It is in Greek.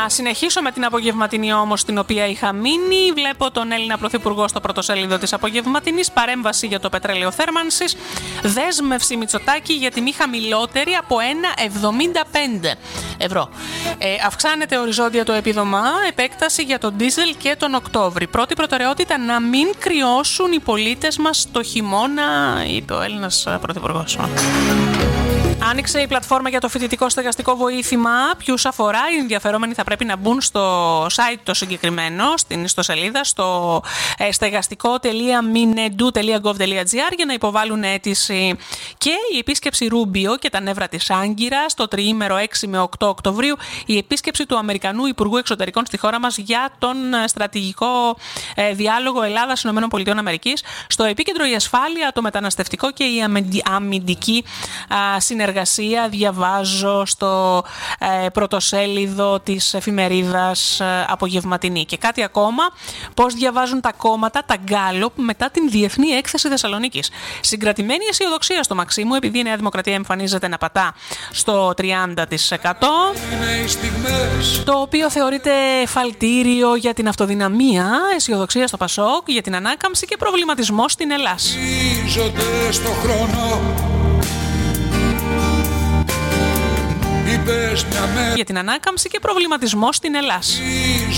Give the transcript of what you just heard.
Να συνεχίσω με την απογευματινή όμως, την οποία είχα μείνει. Βλέπω τον Έλληνα Πρωθυπουργό στο πρωτοσέλιδο της απογευματινής. Παρέμβαση για το πετρέλαιο θέρμανσης. Δέσμευση Μητσοτάκη για τιμή χαμηλότερη από 1,75 ευρώ. Αυξάνεται οριζόντια το επίδομα. Επέκταση για τον ντίζελ και τον Οκτώβρη. Πρώτη προτεραιότητα να μην κρυώσουν οι πολίτες μας το χειμώνα, είπε ο Έλληνας Πρωθυπουργός. Άνοιξε η πλατφόρμα για το φοιτητικό στεγαστικό βοήθημα. Ποιους αφορά? Οι ενδιαφερόμενοι θα πρέπει να μπουν στο site το συγκεκριμένο, στην ιστοσελίδα, στο στεγαστικό.minedu.gov.gr για να υποβάλουν αίτηση. Και η επίσκεψη Ρούμπιο και τα νεύρα της Άγκυρας στο τριήμερο 6 με 8 Οκτωβρίου. Η επίσκεψη του Αμερικανού Υπουργού Εξωτερικών στη χώρα μας για τον στρατηγικό διάλογο Ελλάδα-ΗΠΑ. Στο επίκεντρο η ασφάλεια, το μεταναστευτικό και η αμυντική συνεργασία. Διαβάζω στο πρωτοσέλιδο της εφημερίδας Απογευματινή. Και κάτι ακόμα, πώς διαβάζουν τα κόμματα, τα γκάλοπ, μετά την Διεθνή Έκθεση Θεσσαλονίκης. Συγκρατημένη αισιοδοξία στο Μαξίμου, επειδή η Νέα Δημοκρατία εμφανίζεται να πατά στο 30%, το οποίο θεωρείται φαλτήριο για την αυτοδυναμία, αισιοδοξία στο Πασόκ, για την ανάκαμψη και προβληματισμό στην Ελλάδα. Για την ανάκαμψη και προβληματισμό στην Ελλάδα.